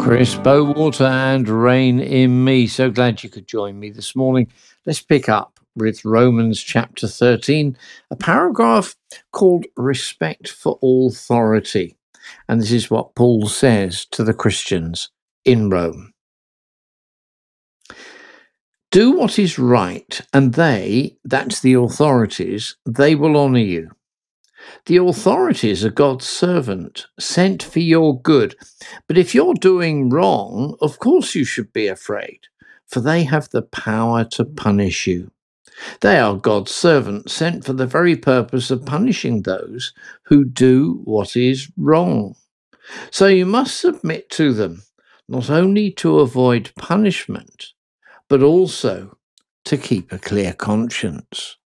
Chris Bowater and Rain in Me. So glad you could join me this morning. Let's pick up with Romans chapter 13, a paragraph called Respect for Authority. And this is what Paul says to the Christians in Rome. Do what is right, and they, that's the authorities, they will honour you. The authorities are God's servant, sent for your good. But if you're doing wrong, of course you should be afraid, for they have the power to punish you. They are God's servant, sent for the very purpose of punishing those who do what is wrong. So you must submit to them, not only to avoid punishment, but also to keep a clear conscience.